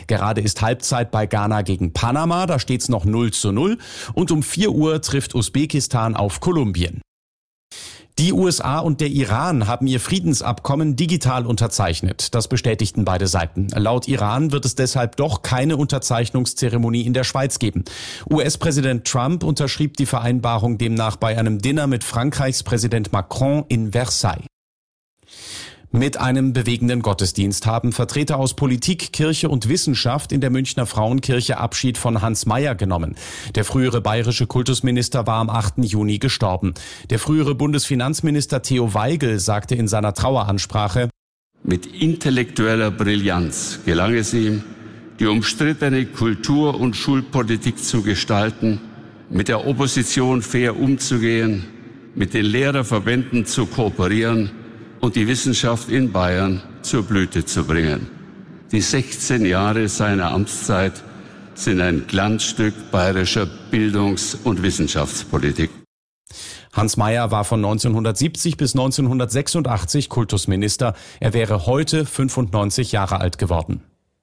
Gerade ist Halbzeit bei Ghana gegen Panama, da steht's noch 0:0 und um 4 Uhr trifft Usbekistan auf Kolumbien. Die USA und der Iran haben ihr Friedensabkommen digital unterzeichnet. Das bestätigten beide Seiten. Laut Iran wird es deshalb doch keine Unterzeichnungszeremonie in der Schweiz geben. US-Präsident Trump unterschrieb die Vereinbarung demnach bei einem Dinner mit Frankreichs Präsident Macron in Versailles. Mit einem bewegenden Gottesdienst haben Vertreter aus Politik, Kirche und Wissenschaft in der Münchner Frauenkirche Abschied von Hans Mayer genommen. Der frühere bayerische Kultusminister war am 8. Juni gestorben. Der frühere Bundesfinanzminister Theo Weigel sagte in seiner Traueransprache: Mit intellektueller Brillanz gelang es ihm, die umstrittene Kultur- und Schulpolitik zu gestalten, mit der Opposition fair umzugehen, mit den Lehrerverbänden zu kooperieren und die Wissenschaft in Bayern zur Blüte zu bringen. Die 16 Jahre seiner Amtszeit sind ein Glanzstück bayerischer Bildungs- und Wissenschaftspolitik. Hans Mayer war von 1970 bis 1986 Kultusminister. Er wäre heute 95 Jahre alt geworden.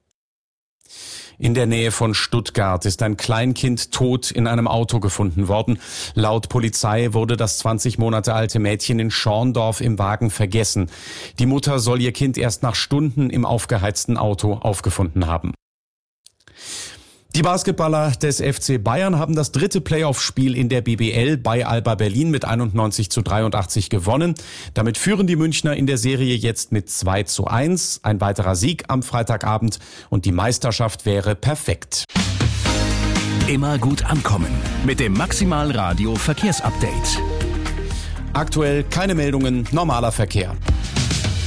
In der Nähe von Stuttgart ist ein Kleinkind tot in einem Auto gefunden worden. Laut Polizei wurde das 20 Monate alte Mädchen in Schorndorf im Wagen vergessen. Die Mutter soll ihr Kind erst nach Stunden im aufgeheizten Auto aufgefunden haben. Die Basketballer des FC Bayern haben das 3. Playoff-Spiel in der BBL bei Alba Berlin mit 91:83 gewonnen. Damit führen die Münchner in der Serie jetzt mit 2:1. Ein weiterer Sieg am Freitagabend und die Meisterschaft wäre perfekt. Immer gut ankommen mit dem Maximal Radio Verkehrsupdate. Aktuell keine Meldungen, normaler Verkehr.